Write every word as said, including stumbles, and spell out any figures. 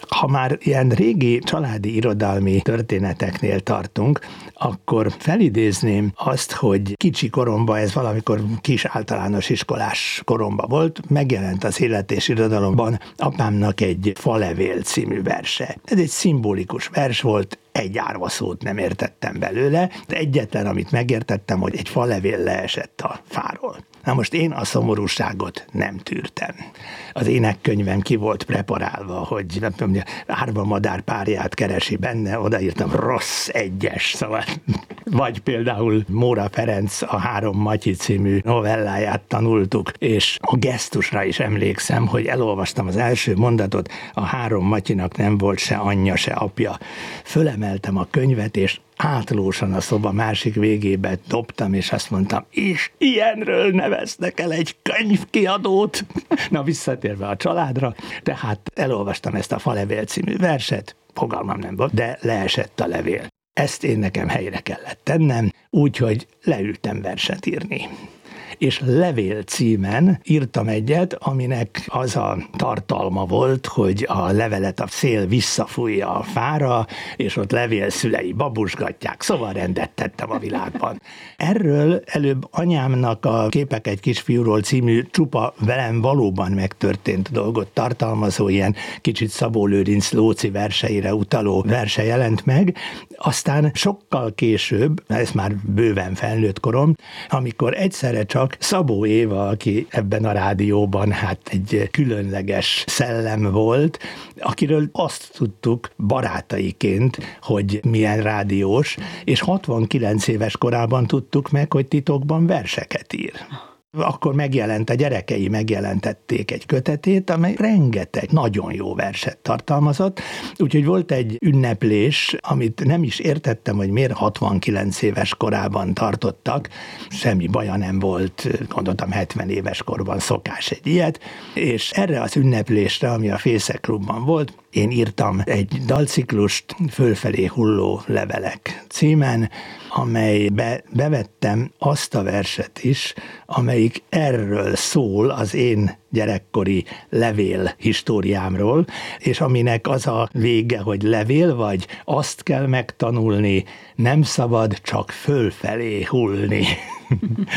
Ha már ilyen régi családi irodalmi történeteknél tartunk, akkor felidézném azt, hogy kicsi koromban, ez valamikor kis általános iskolás koromban volt, megjelent az Élet és Irodalomban apámnak egy Falevél című verse. Ez egy szimbolikus vers volt, egy árva szót nem értettem belőle, de egyetlen, amit megértettem, hogy egy falevél leesett a fáról. Na most én a szomorúságot nem tűrtem. Az énekkönyvem ki volt preparálva, hogy nem tudom, árva madár párját keresi benne, odaírtam rossz egyes, szóval vagy például Móra Ferenc a Három Matyi című novelláját tanultuk, és a gesztusra is emlékszem, hogy elolvastam az első mondatot, a Három Matyinak nem volt se anyja, se apja. Fölemeltem a könyvet, és átlósan a szoba másik végébe dobtam, és azt mondtam, és ilyenről neveznek el egy könyvkiadót. Na, visszatérve a családra, tehát elolvastam ezt a Falevél című verset, fogalmam nem volt, de leesett a levél. Ezt én nekem helyre kellett tennem, úgyhogy leültem verset írni. És Levél címen írtam egyet, aminek az a tartalma volt, hogy a levelet a szél visszafújja a fára, és ott levél szülei babusgatják, szóval rendet tettem a világban. Erről előbb anyámnak a Képek egy kisfiúról című csupa velem valóban megtörtént dolgot tartalmazó, ilyen kicsit Szabó Lőrinc Lóci verseire utaló verse jelent meg, aztán sokkal később, ez már bőven felnőtt korom, amikor egyszerre csak Szabó Éva, aki ebben a rádióban hát egy különleges szellem volt, akiről azt tudtuk barátaiként, hogy milyen rádiós, és hatvankilenc éves korában tudtuk meg, hogy titokban verseket ír. Akkor megjelent, a gyerekei megjelentették egy kötetét, amely rengeteg nagyon jó verset tartalmazott, úgyhogy volt egy ünneplés, amit nem is értettem, hogy miért hatvankilenc éves korában tartottak, semmi baja nem volt, gondoltam hetven éves korban szokás egy ilyet, és erre az ünneplésre, ami a Fészek Klubban volt, én írtam egy dalciklust, Fölfelé hulló levelek címen, amelybe bevettem azt a verset is, amelyik erről szól, az én gyerekkori levél históriámról, és aminek az a vége, hogy levél vagy, azt kell megtanulni, nem szabad csak fölfelé hullni.